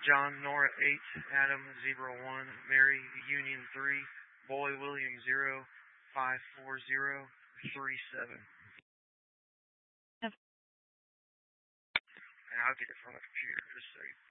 John Nora 8, Adam Zebra 1, Mary Union 3, Boy William 0, 54037. And I'll get it from the computer just so you